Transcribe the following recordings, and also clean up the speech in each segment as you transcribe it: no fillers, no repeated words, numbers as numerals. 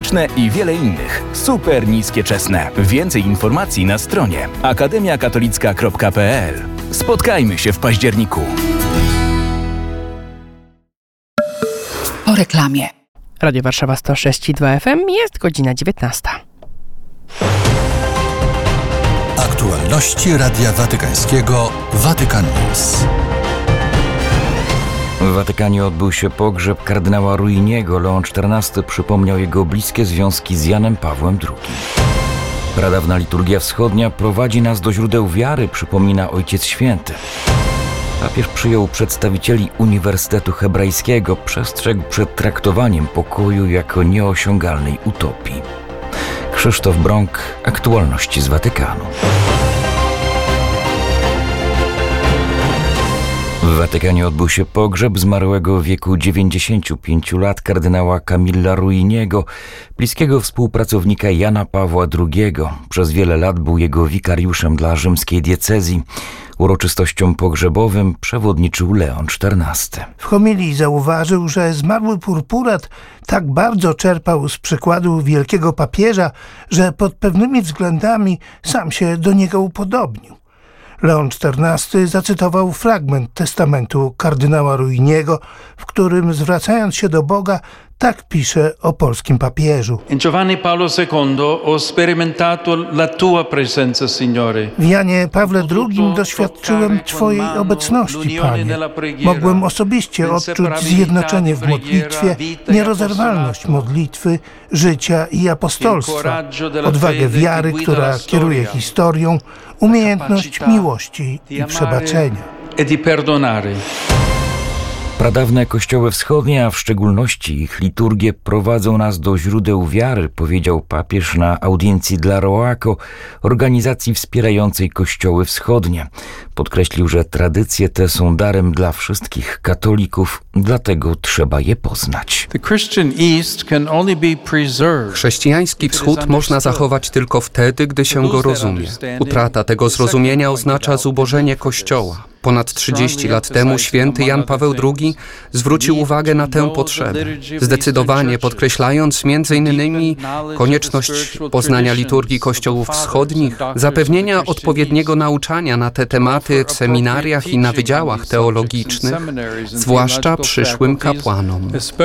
sztuczne i wiele innych. Super niskie czesne. Więcej informacji na stronie akademiakatolicka.pl. Spotkajmy się w październiku. Po reklamie. Radio Warszawa 106,2 FM, jest godzina 19. Aktualności Radia Watykańskiego Vatican News. W Watykanie odbył się pogrzeb kardynała Ruiniego. Leon XIV przypomniał jego bliskie związki z Janem Pawłem II. Pradawna liturgia wschodnia prowadzi nas do źródeł wiary, przypomina Ojciec Święty. Papież przyjął przedstawicieli Uniwersytetu Hebrajskiego, przestrzegł przed traktowaniem pokoju jako nieosiągalnej utopii. Krzysztof Brąk, aktualności z Watykanu. W Watykanie odbył się pogrzeb zmarłego w wieku 95 lat kardynała Camilla Ruiniego, bliskiego współpracownika Jana Pawła II. Przez wiele lat był jego wikariuszem dla rzymskiej diecezji. Uroczystościom pogrzebowym przewodniczył Leon XIV. W homilii zauważył, że zmarły purpurat tak bardzo czerpał z przykładu wielkiego papieża, że pod pewnymi względami sam się do niego upodobnił. Leon XIV zacytował fragment testamentu kardynała Ruiniego, w którym, zwracając się do Boga, tak pisze o polskim papieżu. In Giovanni Paolo II ho sperimentato la tua presenza, Signore. W Janie Pawle II doświadczyłem Twojej obecności, Panie. Mogłem osobiście odczuć zjednoczenie w modlitwie, nierozerwalność modlitwy, życia i apostolstwa, odwagę wiary, która kieruje historią, umiejętność miłości i przebaczenia. E di perdonare. Pradawne kościoły wschodnie, a w szczególności ich liturgie, prowadzą nas do źródeł wiary, powiedział papież na audiencji dla Roaco, organizacji wspierającej kościoły wschodnie. Podkreślił, że tradycje te są darem dla wszystkich katolików, dlatego trzeba je poznać. Chrześcijański wschód można zachować tylko wtedy, gdy się go rozumie. Utrata tego zrozumienia oznacza zubożenie Kościoła. Ponad 30 lat temu święty Jan Paweł II zwrócił uwagę na tę potrzebę, zdecydowanie podkreślając m.in. konieczność poznania liturgii kościołów wschodnich, zapewnienia odpowiedniego nauczania na te tematy w seminariach i na wydziałach teologicznych, zwłaszcza przyszłym kapłanom.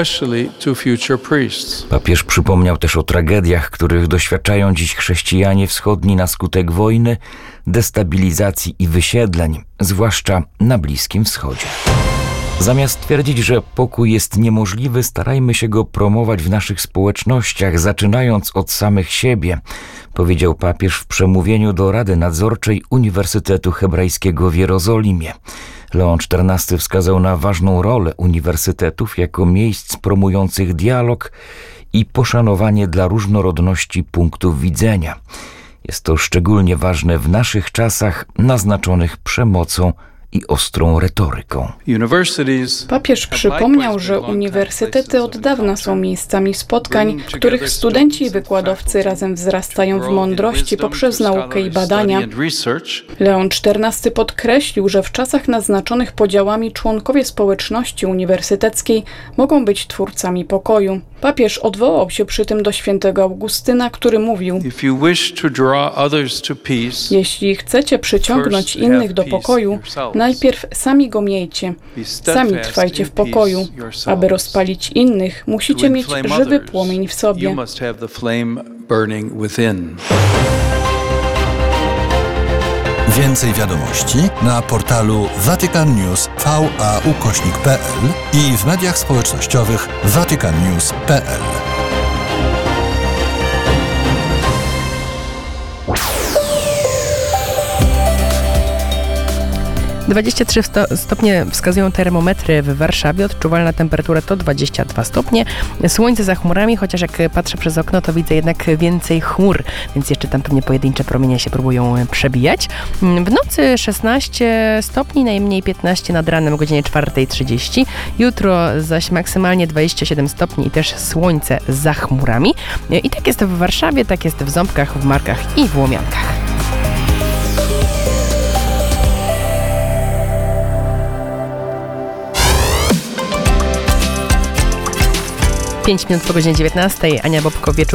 Papież przypomniał też o tragediach, których doświadczają dziś chrześcijanie wschodni na skutek wojny, destabilizacji i wysiedleń, zwłaszcza na Bliskim Wschodzie. Zamiast twierdzić, że pokój jest niemożliwy, starajmy się go promować w naszych społecznościach, zaczynając od samych siebie, powiedział papież w przemówieniu do Rady Nadzorczej Uniwersytetu Hebrajskiego w Jerozolimie. Leon XIV wskazał na ważną rolę uniwersytetów jako miejsc promujących dialog i poszanowanie dla różnorodności punktów widzenia. Jest to szczególnie ważne w naszych czasach naznaczonych przemocą i ostrą retoryką. Papież przypomniał, że uniwersytety od dawna są miejscami spotkań, w których studenci i wykładowcy razem wzrastają w mądrości poprzez naukę i badania. Leon XIV podkreślił, że w czasach naznaczonych podziałami członkowie społeczności uniwersyteckiej mogą być twórcami pokoju. Papież odwołał się przy tym do świętego Augustyna, który mówił: jeśli chcecie przyciągnąć innych do pokoju, najpierw sami go miejcie. Sami trwajcie w pokoju. Aby rozpalić innych, musicie mieć żywy płomień w sobie. Więcej wiadomości na portalu vaticannews.va/pl i w mediach społecznościowych vaticannews.pl. 23 stopnie wskazują termometry w Warszawie, odczuwalna temperatura to 22 stopnie. Słońce za chmurami, chociaż jak patrzę przez okno, to widzę jednak więcej chmur, więc jeszcze tam pewnie pojedyncze promienie się próbują przebijać. W nocy 16 stopni, najmniej 15 nad ranem o godzinie 4:30. Jutro zaś maksymalnie 27 stopni i też słońce za chmurami. I tak jest w Warszawie, tak jest w Ząbkach, w Markach i w Łomiankach. 5 minut po godzinie 19. Ania Bobko, wieczór